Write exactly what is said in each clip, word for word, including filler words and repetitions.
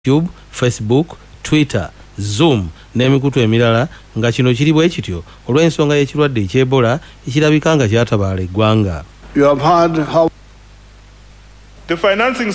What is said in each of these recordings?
YouTube, Facebook, Twitter, Zoom n'emikutu emirala nga kino kiri bwe kityo olw'ensonga y'ekirwadde eky'Ebola ekirabika nga kyatabaala eggwanga. You have heard how the financing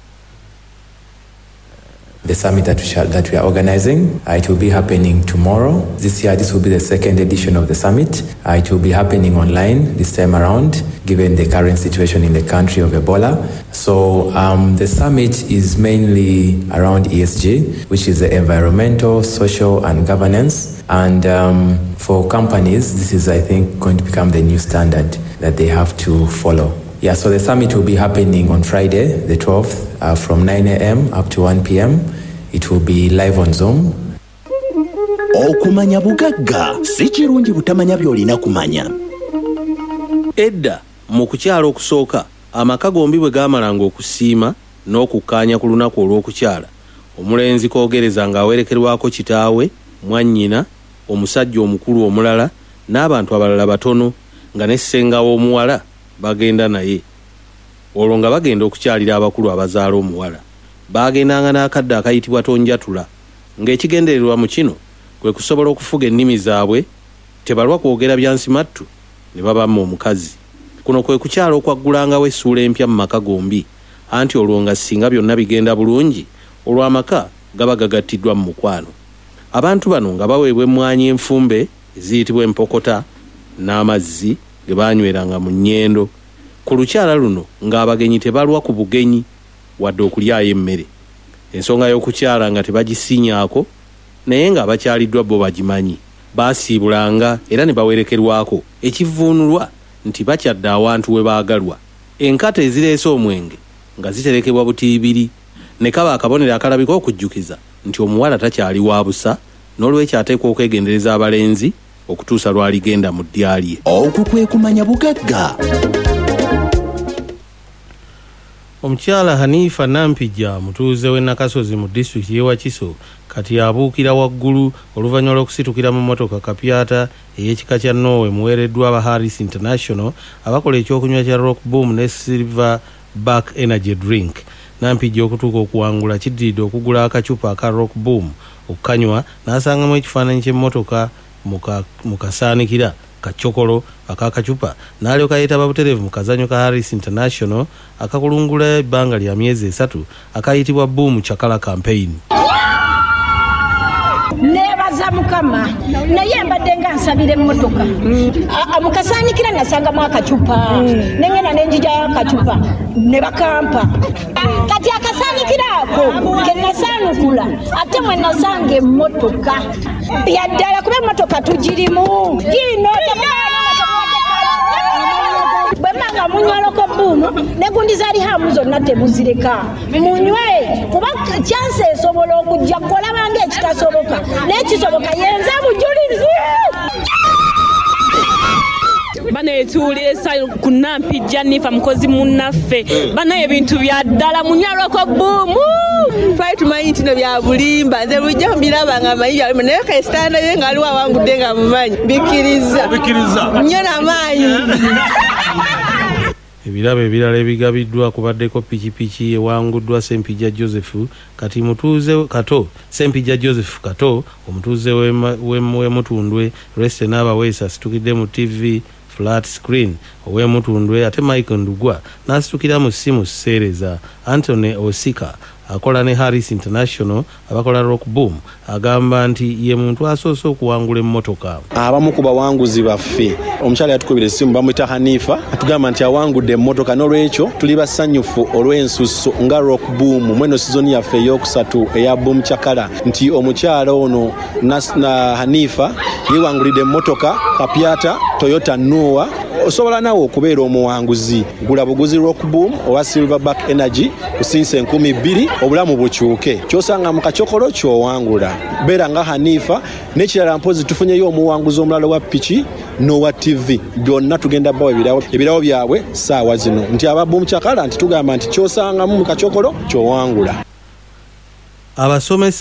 The summit that we, shall, that we are organizing, uh, it will be happening tomorrow. This year, this will be the second edition of the summit. Uh, it will be happening online this time around, given the current situation in the country of Ebola. So um, the summit is mainly around E S G, which is the environmental, social, and governance. And um, for companies, this is, I think, going to become the new standard that they have to follow. Yeah, so the summit will be happening on Friday, the twelfth, uh, from nine a.m. up to one p.m. It will be live on Zoom. Okumanya bugagga si kirungi butamanya by'olina kumanya. Edda mu kukyala okusooka amaka gombi bwe gaamalanga okusiima n'okukkaanya ku lunaku olw'okukyala omulenzi koogereza ng'awerekerwako kitaawe mwannyina omusajja omukulu omulala n'abantu abalala batono nga ne ssenga w'omuwala bagenda naye. Olwo nga bagenda okukyalira abakulu abazaala omuwala baagendanga n'akadde akayitibwa tonjatula ng'ekigendererwa mu kino kwe kusobola okufuga ennimi zaabwe tebalwa kwogera byansimattu ne babamma omukazi. Kuno kwe kukyala okwaggulangawo essuula empya mu maka gombi anti olwo nga singa byonna bigenda bulungi olw'amaka gaba gagattiddwa mu mukwano. Abantu bano nga baweebwa emmwanyi enfumbe eziyitibwa empokota n'amazzi ge baanyweranga mu nnyendo. Ku lukyala luno ng'abagenyi tebalwa ku bugenyi wadde okulyayo emmere. Ensonga y'okukyala nga tebagisinyaako naye ng'abakyaliddwa bo bagimanyi. Baasiibulanga era ne bawerekerwako ekivuunulwa nti bakyadde awantu we baagalwa. Enkata ezireese omwenge nga ziterekebwa butiibiri ne kaba akabonero akalabika okujjukiza nti omuwala takyali wa busa n'olwekyo ateekwa okwegendereza abalenzi okutuusa lw'aligenda mu ddya lye. Okwo kwe kumanya bugagga. Omukyala Hanifa Nampijja mutuuze w'e Nakasozi mu disitulikiti y'e Wakiso kati abuukira waggulu oluvannyuma lw'okusitukira mu mmotoka kapyata ey'ekika kya Norway muweereddwa aba Harris International abakola ekyokunywa kya Rock Boom ne Silver Back Energy Drink. Nampijja okutuuka okuwangula kiddiridde okugula akacupa aka Rock Boom okukanywa n'asangamu ekifaananyi ky'emmotoka mu kasaanikira kacokolo akakacupa n'alyoka yeetaba butereevu mu kazanyo ka Harris International akakulungula ebbanga lya myezi esatu akayitibwa Boom Chakala Campaign. Nebaza mukama naye mbadde nga nsabira emmotoka mukasaanikira nasangamu akacupa nengenda nenjijayo akacupa ne bakampa kati akasaanikira ako ke nasaanukula ate mwe nasanga emmotoka yaddala kuba emmotoka tugirimu gino bwemanga munywaloko Boom negundi zali hamu zonna temuzireka munywe kuba kyanse esobola okujja kolabanga ekitasoboka n'ekisoboka yenza bujulizi. Bano etuulire sayo ku Nampijja nifa mukozi munnaffe bano ebintu bya ddala munywaloko Boom twali tumanyi nti no bya bulimba nze bujja mbiraba nga manyi bya naye kesitanda ye nga aliwo awangudde nga mumanyi bikiriza nnyo n'amaanyi. Ebirabo ebirala ebigabiddwa kubaddeko pikipiki ewanguddwa Sempijja Joseph kati mutuuze kato Sempijja Joseph kato omutuuze w'emutundwe Reste n'abaweesa asitukidde mu T V flat screen ow'emutundwe ate Mike Ndugwa n'asitukira mu ssimu seereza. Anthony Osika akola ne Harris International abakola Rock Boom agamba nti ye muntu asoose okuwangula emmotoka. Abamu ku bawanguzi baffe omukyala yatukubira essimu bamuyita Hanifa atugamba nti awangudde emmotoka n'olwekyo tuli basanyufu olw'ensusso nga Rock Boom mweno sizoni yaffe ey'okusatu eya Boom Chakala nti omukyala ono na Hanifa yewangulidde emmotoka kapyata Toyota Noah. Osobola nawe okubeera omuwanguzi gula buguzi Rock Boom oba Silver Back Energy kusinsa enkumi bbiri obulamu bukyuke kyosanga mu kacokolo kyowangula beera nga Hanifa n'ekirala mpozi tufunyeyo omuwanguzi omulala wa piki n'owa T V byonna tugenda bawa ebirawo ebirawo byabwe saawa zino nti aba Boom Chakala nti tugamba nti kyosangamu mu kacokolo kyowangula. Abasomesa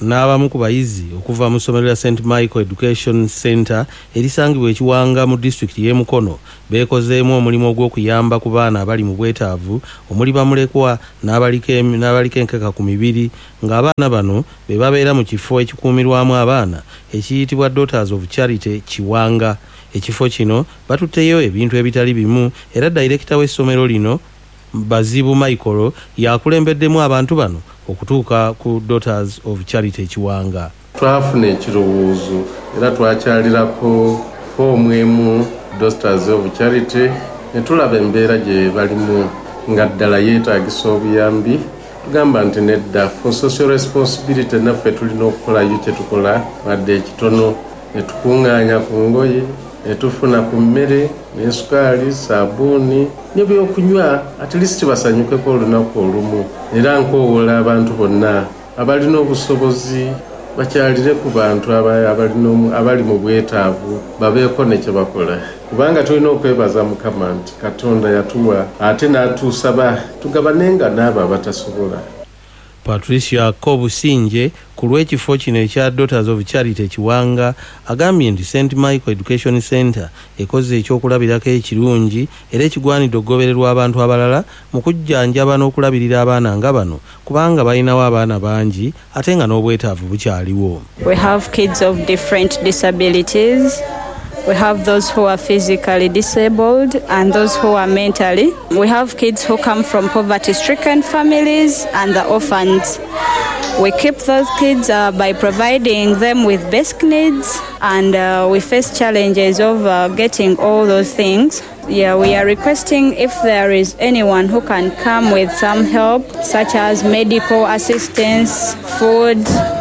n'abamu ku bayizi okuva mu ssomero lya Saint Michael Education Center erisangibwa ekiwanga mu disitulikiti y'e Mukono beekozeemu omulimu ogw'okuyamba ku baana abali mu bwetaavu omuli bamulekwa n'abaliko enkeka ku mibiri ng'abaana bano be babeera mu kifo ekikuumirwamu abaana ekiyitibwa Daughters of Charity Kiwanga. Ekifo kino batutteyo ebintu ebitali bimu era dayirekita w'essomero lino Bazibu Michael yakulembeddemu abantu bano okutuuka ku Daughters of Charity Kiwanga. Twafuna ekirowoozo era twakyalirako foomu emu Daughters of Charity ne tulaba embeera gye balimu nga ddala yeetaagisa obuyambi. Tugamba nti nedda for social responsibility naffe tulina okukolayo kye tukola wadde ekitono ne tukuŋŋaanya ku ngoye ne tufuna ku mmere n'esukaali saabuuni n'ebyokunywa at least basanyukeko olunaku olumu. Era nkoowola abantu bonna abalina obusobozi bakyalire ku bantu abali mu bwetaavu babeeko ne kye bakola kubanga tulina okwebaza Mukama nti Katonda yatuwa ate n'atusaba tugabanenga n'abo abatasobola. Patricia Kobusinje ku lw'ekifo kino ekya Daughters of Charity Kiwanga agambye nti Saint Michael Education Center ekoze ekyokulabirako ekirungi era ekigwanidde okugobererwa abantu abalala mu kujjanjaba n'okulabirira abaana nga bano kubanga balinawo abaana bangi ate nga n'obwetaavu bukyaliwo. We have kids of different disabilities. We have those who are physically disabled and those who are mentally. We have kids who come from poverty-stricken families and the orphans. We keep those kids uh, by providing them with basic needs, and uh, we face challenges of uh, getting all those things. Yeah, we are requesting if there is anyone who can come with some help, such as medical assistance, food,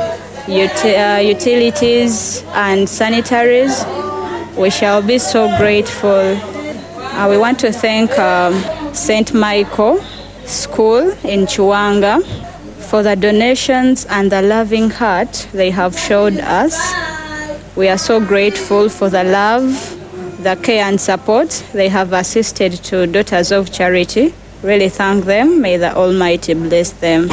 ut- uh, utilities, and sanitaries. We shall be so grateful. Uh, we want to thank um, Saint Michael School in Kiwanga for the donations and the loving heart they have showed us. We are so grateful for the love, the care and support they have assisted to Daughters of Charity. Really thank them. May the Almighty bless them.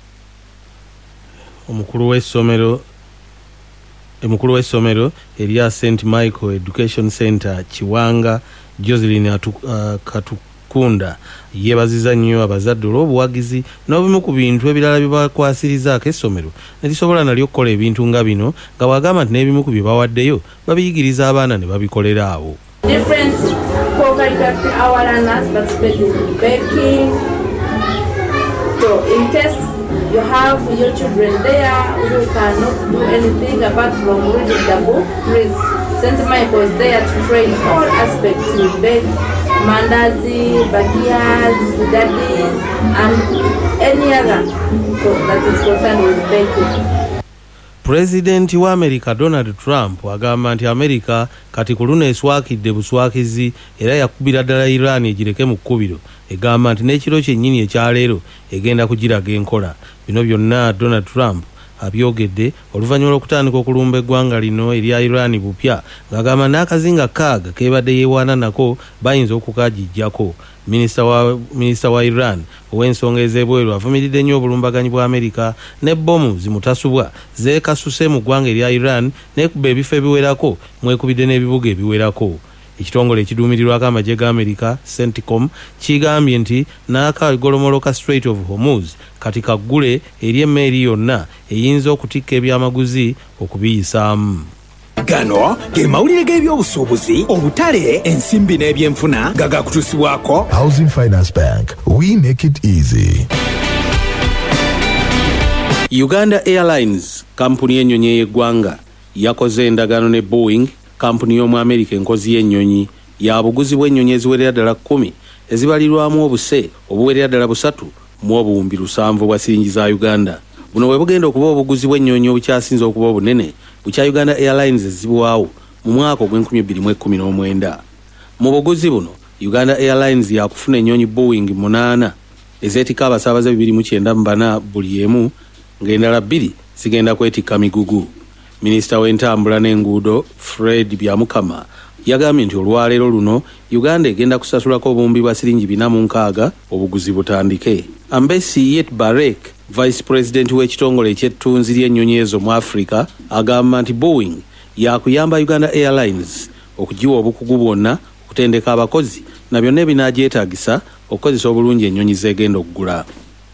Omukulu w'essomero Omukulu w'essomero erya Saint Michael Education Center Kiwanga Joseline atu, uh, Katukunda yeebaziza nnyo abazadde olw'obuwagizi n'obumu ku bintu ebirala bye bakwasirizaako essomero ne lisobola nalyo okukola ebintu nga bino nga bw'agamba nti n'ebimu ku bye bawaddeyo babiyigiriza abaana ne babikolera awo. Different co-curricular our learners participate in baking. So in case you have your children there who cannot do anything apart from reading the book, please, Saint Michael is there to train all aspects in bake, mandazi, bakias, daddies, and any other that is concerned with baking. President wa America Donald Trump agamba nti America kati kuluna eswakidde buswakizi era yakubira ddala Iran egireke mu kkubiro egamba nti n'ekiro kyennyini ekyaleero egenda kugiraga enkola. Bino byonna Donald Trump abyogedde oluvannyuma lw'okutandika okulumba eggwanga lino erya Iran bupya ng'agamba n'akazinga kaaga keebadde yeewaana nako bayinza okukagijjako. Minisita wa, Minisita wa Iran ow'ensonga ez'ebweru avumiridde nnyo obulumbaganyi bwa Amerika ne bbomu zimutasubwa zeekasuse mu ggwanga erya Iran n'ekuba ebifo ebiwerako mwekubidde n'ebibuga ebiwerako. Ekitongole ekiduumirirwako amagye ga Amerika CENTCOM kigambye nti n'akagolomoloka Strait of Hormuz kati kaggule eri emmeeri yonna eyinza okutikka ebyamaguzi okubiyisaamu. Gano ge mawulire g'ebyobusuubuzi obutale ensimbi n'ebyenfuna gagakutuusibwako Housing Finance Bank. We make it easy. Uganda Airlines, kampuni y'ennyonyi ey'eggwanga, yakoze endagaano ne Boeing, kampuni y'omu Amerika enkozi y'ennyonyi, ya buguzi bw'ennyonyi eziwerera ddala kkumi ezibalirwamu obuse obuwerera ddala busatu mu obuwumbi lusanvu bwa siringi za Uganda. Buno bwe bugenda okuba obuguzi bw'ennyonyi obukyasinze okuba obunene bukya Uganda Airlines ezibwawo mu mwaka ogw'enkumi bbiri mu ekkumi n'omwenda. Mu buguzi buno Uganda Airlines yakufuna ennyonyi Boeing munaana ezeetika abasaabaze bibiri mu kyenda mu bana buli emu ng'endala bbiri zigenda kwetikka migugu. Minisita w'entambula n'enguudo Fred Byamukama yagambye nti olwaleero luno Uganda egenda kusasulako obuwumbi bwa siringi bina mu nkaaga obuguzi butandike. Ambesi Yet Barek Vice President w'ekitongole eky'ettunzi ly'ennyonyi ezo mu Africa agamba nti Boeing yakuyamba Uganda Airlines okugiwa obukugu bwonna okutendeka abakozi na byonna ebinaagyetaagisa okukozesa obulungi ennyonyi zeegenda okugula.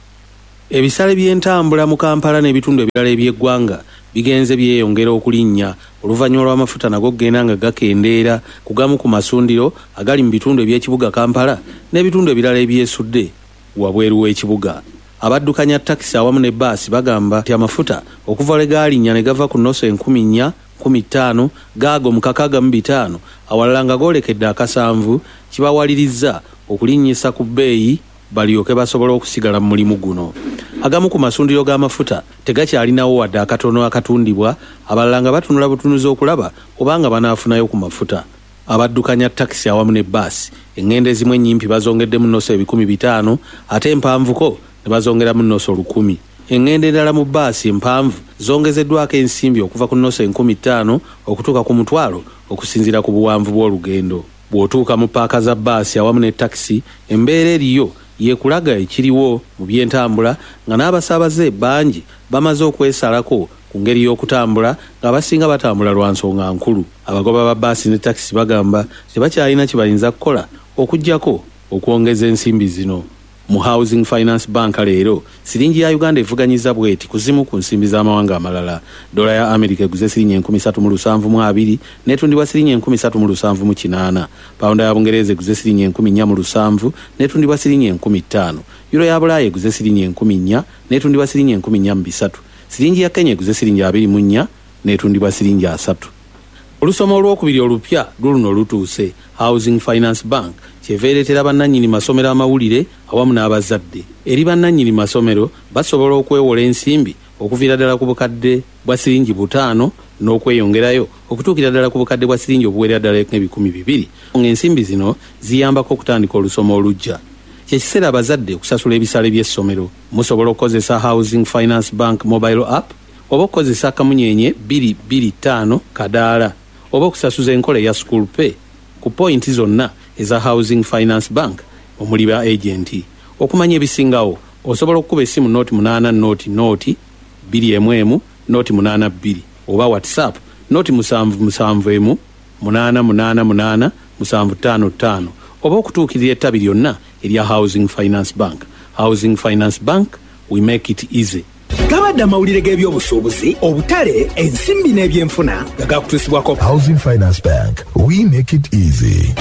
Ebisale by'entambula mu Kampala n'ebitundu ebirala eby'eggwanga bigenze byeyongera okulinnya oluvannyuma lw'amafuta nago genda nga gakendeera ku gamu ku masundiro agali mu bitundu eby'ekibuga Kampala n'ebitundu ebirala ebyesudde wabweru w'ekibuga. Abaddukanya takisi awamu ne baasi bagamba nti amafuta okuva lwe gaalinnya ne gava ku nnoso enkumi nnya kumi ttaano gaago mu kakaaga mu bitaano awalala nga goolekedde akasanvu kibawalirizza okulinnyisa ku bbeeyi balyoke basobola okusigala mu mulimu guno. Agamu ku masundiro g'amafuta tegakyalinawo wadde akatono akatundibwa, abalala nga batunula butunuzi okulaba obanga banaafunayo ku mafuta. Abaddukanya takisi awamu ne baasi engende ezimu ennyimpi bazongedde mu nnoso ebikumi bitaano ate empanvuko ne bazongera mu nnoso lukumi. Engende endala mu baasi empanvu zongezeddwako ensimbi okuva ku nnoso enkumi ttaano okutuuka ku mutwalo okusinziira ku buwanvu bw'olugendo. Bw'otuuka mu paaka za baasi awamu ne takisi embeera eriyo yeekulaga ekiriwo mu by'entambula nga n'abasaabaze bangi bamaze okwesalako ku ngeri y'okutambula ng'abasinga batambula lwa nsonga nkulu. Abagoba ba baasi ne takisi bagamba tebakyalina kye bayinza kukola okuggyako okwongeza ensimbi zino. Mu Housing Finance Bank leero siringi ya Uganda evuganyiza bweti kuzimu ku nsimbi z'amawanga amalala. Dola ya Amerika eguze siringi enkumi ssatu mu lusanvu mu abiri netundibwa siringi enkumi ssatu mu lusanvu mu kinaana. Pawunda ya Bungereza eguze siringi enkumi nnya mu lusanvu netundibwa siringi enkumi ttaano. Euro ya Bulaaya eguze siringi enkumi nnya netundibwa siringi enkumi nnya mu bisatu. Siringi ya Kenya eguze siringi abiri mu nnya netundibwa siringi asatu. Olusoma olwokubiri olupya luluno lutuuse. Housing Finance Bank kyeveeretera bannannyini masomero amawulire awamu n'abazadde. Eri bannannyini masomero basobola okwewola ensimbi okuviira ddala ku bukadde bwa siringi butaano n'okweyongerayo okutuukira ddala ku bukadde bwa siringi obuwerera ddala nk'ebikumi bibiri. Ng'ensimbi zino ziyambako okutandika olusoma olujja. Kyekiseera abazadde okusasula ebisale by'essomero. Musobola okukozesa Housing Finance Bank mobile app oba okukozesa akamunyenye bbiri bbiri ttaano kadaala oba okusasuza enkola eya school pay ku pointi zonna eza Housing Finance Bank omuli ba agenti. Okumanya ebisingawo osobola okukuba essimu nooti munaana nooti nooti bbiri emu emu nooti munaana bbiri oba WhatsApp nooti musanvu musanvu emu munaana munaana munaana musanvu ttaano ttaano oba okutuukirira ettabi lyonna erya Housing Finance Bank. Housing Finance Bank, we make it easy. Gabadde amawulire g'ebyobusuubuzi, obutale, ensimbi n'ebyenfuna nga gakutuusibwako. Housing Finance Bank, we make it easy.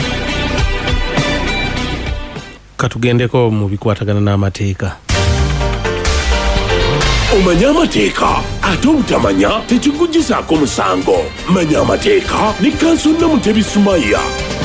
Katugendeko mu bikwatagana n'amateeka. Omanya amateeka ate obutamanya tekikuggyisaako musango. Manya amateeka ne Kansona Mutebi Sumaya.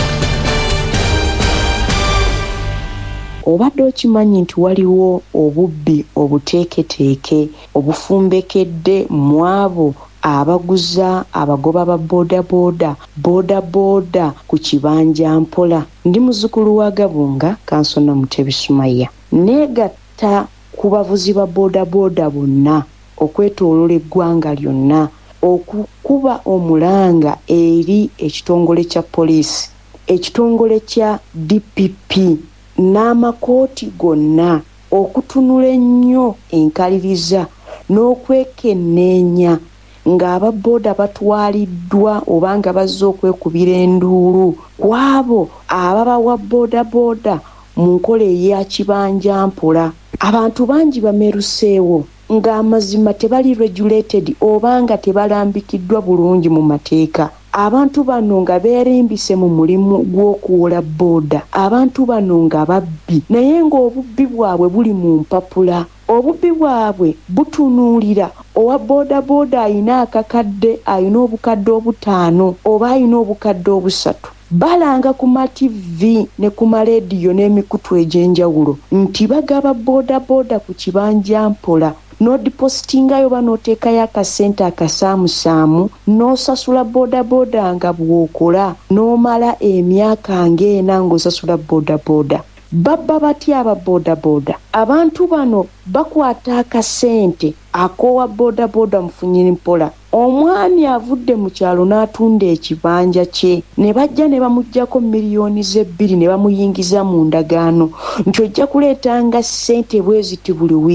Obadde okimanyi nti waliwo obubbi obuteeketeeke obufumbekedde mu abo abaguza abagoba ba boda boda boda boda ku kibanja mpola. Ndi muzzukulu wa Gabunga, Kansona Mutebi Sumaya. Neegatta ku bavuzi ba boda boda bonna okwetooloola eggwanga lyonna okukuba omulanga eri ekitongole kya poliisi, ekitongole kya D P P n'amakooti gonna okutunula ennyo enkaliriza n'okwekenneenya ng'ababooda batwaliddwa oba nga bazze okwekubira enduulu ku abo ababawa boodabooda mu nkola eya kibanja mpola. Abantu bangi bameruseewo ng'amazima tebali regulated oba nga tebalambikiddwa bulungi mu mateeka. Abantu bano nga beerimbise mu mulimu gw'okuwola booda, abantu bano nga babbi naye ng'obubbi bwabwe buli mu mpapula. Obubbi bwabwe butunuulira owa booda booda ayina akakadde, ayina obukadde obutaano oba ayina obukadde obusatu. Balanga ku ma T V ne ku ma leediyo n'emikutu egy'enjawulo nti bagaba booda booda ku kibanja mpola. N'odipositingayo banooteekayo akasente akasaamusaamu n'osasula booda booda nga bw'okola n'omala emyaka ng'ena ng'osasula booda booda. Babba batya aba booda booda? Abantu bano bakwata akasente akoowa booda booda mufunyiri mpola. Omwami avudde mu kyalo n'atunda ekibanja kye ne bajja ne bamuggyako miliyoni z'ebbiri ne bamuyingiza mu ndagaano nti ojja kuleetanga ssente bweziti buli wiiki.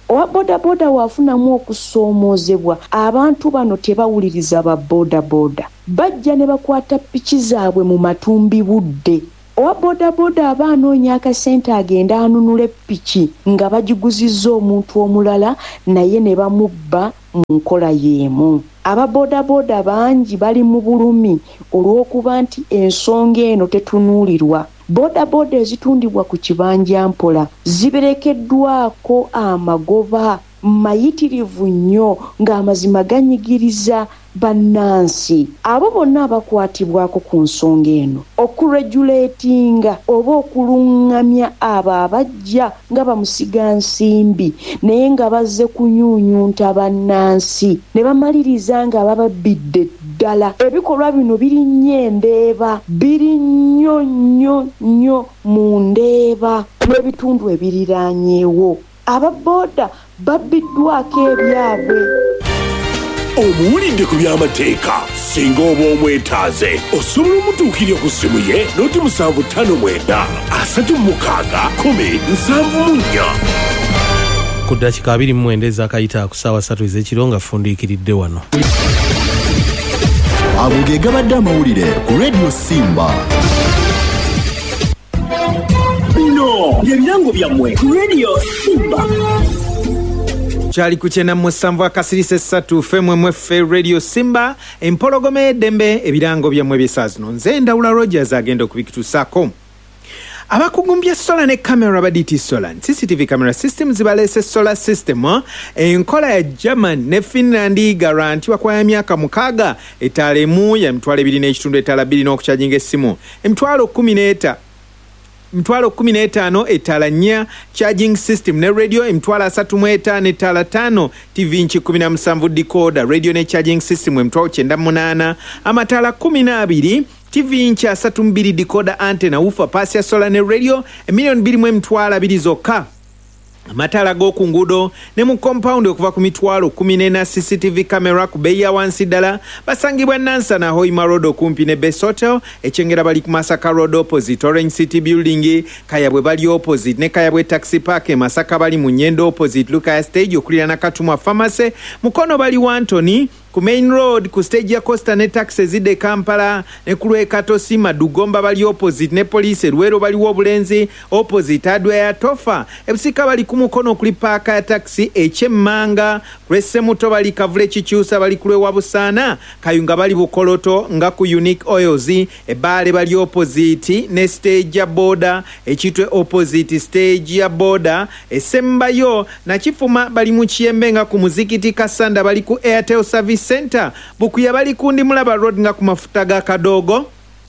owa bodaboda waafunamu okusoomoozebwa abantu bano tebawuliriza ba bodaboda bajja ne bakwata piki zaabwe mu matumbi budde owa bodaboda aba anoonya akasente agenda anunule piki nga bagiguzizza omuntu omulala naye ne bamubba mu nkola y'emu. Ababodaboda bangi bali mu bulumi olw'okuba nti ensonga eno tetunuulirwa. Bodaboda ezitundibwa ku kibanja mpola ziberekeddwako amagoba mayitirivu nnyo ng'amazima ganyigiriza bannansi. Abo bonna abakwatibwako ku nsonga eno okuregulatinga oba okuluŋŋamya abo abajja nga bamusiga nsimbi naye nga bazze kunyuunyunta bannansi ne bamaliriza nga bababbidde ddala. Ebikolwa bino biri nnyo endeeba biri nnyo nnyo nnyo mu ndeeba n'ebitundu ebiriraanyeewo. Ababoda babbiddwako ebyabwe. Omuwulidde ku by'amateeka singa oba omwetaaze osobola omutuukirya ku ssimu ye noti musanvu ttaano mwenda asatu mu mukaaga kumi nsanvu mu nnya. Ku ddakiika abiri mu mwenda ez'akayita ku ssaawa ssatu ez'ekiro nga fundiikiridde wano. Ago ge gabadde amawulire ku Radio Simba. Bino byebirango byammwe ku Radio Simba. Chali kuchena musanvu akasirise satu femwe mwefe Radio Simba empologome dembe ebirango byamwe bisazino nze Ndawula Rogers agenda kubikitusako. Abakugumbya solar ne camera baditi solar C C T V camera system zibalese solar system enkola ya German ne Finland garanti wa myaka mukaga etalemu ya mtwalo ebiri n'ekitundu etala bbiri n'okucharginga essimu emtwalo kumi n'etaano mtwalo kumi n'etaano etala nnya charging system ne radio mtwalo asatu mu etaano etala ttaano T V inchi kumi na musanvu decoder radio ne charging system mtwalo kyenda mu munaana amatala kumi n'abiri T V inchi asatu mu bbiri decoder antenna woofer pass ya solar ne radio emiliyoni bbiri mu emitwalo abiri zokka. Amatala g'oku nguudo ne mu compound okuva ku mitwalo kumi n'ena C C T V camera ku bbeeyi ya wansi ddala basangibwa Nansana Hoima Road okumpi ne Best Hotel ekyengera bali ku Masaka Road opposite Orange City Building Kayabwe bali opposite ne Kayabwe Taxi Park e Masaka bali mu Nyendo opposite Lukaya Stage okulira na Katumwa Pharmacy Mukono bali Wantoni ku Main Road ku stage ya Costa ne taxi zide Kampala ne kulwe Katosi Madugomba bali opposite ne police Luwero bali Wobulenzi opposite Adwe ya Tofa ebusika bali ku Mukono kuli park ya taxi Echemmanga Kwese Muto bali Kavule Chichusa bali kulwe Wabusana Kayunga bali Bukoloto nga ku Unique Oils ebale bali opposite ne stage ya Boda ekitwe opposite stage ya Boda esembayo na Kifuma bali mu Kiyembe nga ku Muzikiti Kasanda bali ku Airtel Service Center Bukuya bali kundi Mulaba Road nga ku mafuta ga Kadogo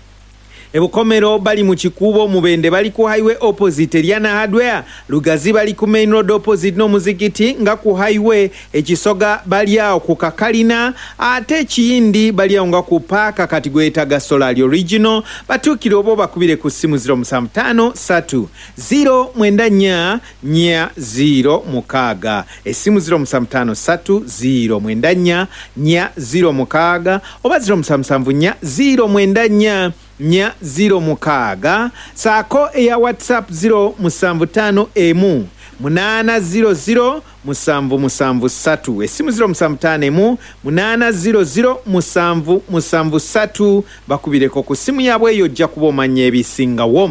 Ebukomero bali mu Kikubo Mubende bali ku highway opposite Liana Hardware Lugazi bali ku Main Road opposite no Muzikiti nga ku highway Ekisoga bali awo ku Kakalina ate Kiyindi bali awo nga ku Park kati gwetaga Solar Original batukire obo bakubire ku simu zero musanvu ttaano ssatu zero mwenda nnya nnya zero mukaaga esimu zero musanvu ttaano ssatu zero mwenda nnya nnya zero mukaaga oba zero musanvu musanvu nnya zero mwenda nnya nya zero mukaaga saako eya WhatsApp zero musanvu ttaano emu munana zero zero musanvu musanvu ssatu esimu zero musanvu ttaano emu munana zero zero musanvu musanvu ssatu bakubireko ku simu yaabwe eyo ojja kuba omanya ebisingawo.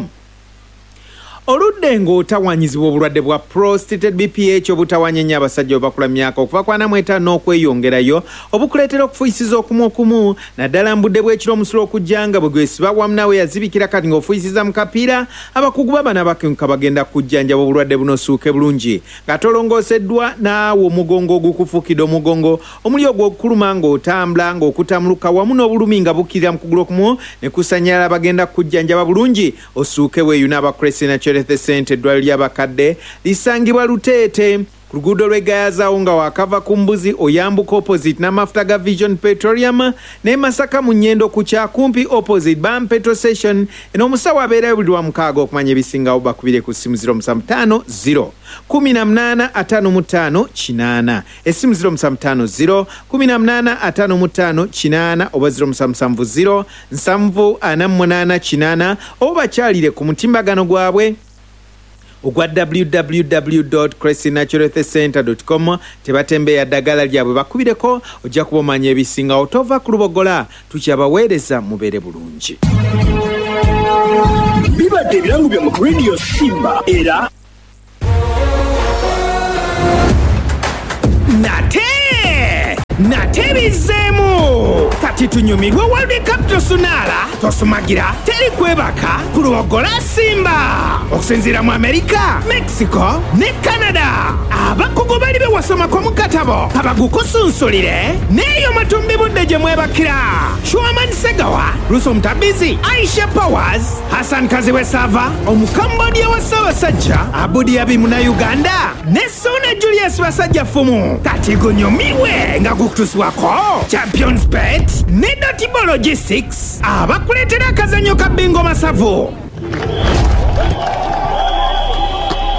Oludde ng'otawanyizibwa obulwadde bwa prostate B P H obutawanya nnyo abasajja obakula myaka okuva ku ana mu etaano n'okweyongerayo obukuleetera okufuyisiza okumu okumu naddala mbudde bw'ekiro omusulo okujjanga bwe gwesiba wamu nawe yazibikira kati ng'ofuyisiza mu kapiira abakugu baba n'abakenka bagenda kujjanjaba obulwadde buno osuuke bulungi nga tolongooseddwa naawe omugongo ogukufuukidde omugongo omuli ogw'okuluma ng'otambula ng'okutamuluka wamu n'obulumi nga bukkirira mu kugulu okumu ne kusanyala bagenda kujjanjaba bulungi osuuke weeyu n'abakresi nakyo the center eddwaliro ly'abakadde lisangibwa Luteete ku luguudo lw'egayazaawo nga wakava ku mbuzi oyambuka opposite n'amafuta ga Vision Petroleum ne Masaka mu Nyendo ku kyakumpi opposite Bam Petro Station n'omusawo abeerayo buli lwa mukaaga okumanya ebisingawo bakubire ku simu zero musanvu ttaano zero kumi na munaana ataano mu ttaano kinaana esimu zero musanvu ttaano zero kumi na munaana ataano mu ttaano kinaana oba zero musanvu musanvu zero nsanvu ana mu munaana kinaana oba bakyalire ku mutimbagano gwabwe ogwa w w w dot cressy natural health center dot com tebatembeya ddagala lyabwe bakubireko ojja kuba omanya ebisinga otova ku lubogola tukyabaweereza mubeere bulungi. Bibadde ebirango bya mu Radio Simba era nate nate bizeemu kati tunyumirwe World Cup tosunaala tosumagira teri kwebaka ku lubogola Simba okusinziira mu Amerika, Mexico ne Canada. Abakugu bali bewasomako mu katabo kabagukusunsulire neeyo matumbi budde gye mwebakira. Shuaman Segawa, Russo Mutabizi, Aisha Powers, Hassan Kaziwe Sava, Omukambodia wa Ssaabasajja, Abudi Abi muna Uganda ne Sona Julius Basajja Fumu. Kati gunyumirwe nga gukutuswako Champions Bet ne Dottibo Logistics abakuleetera akazannyo ka bingo masavu.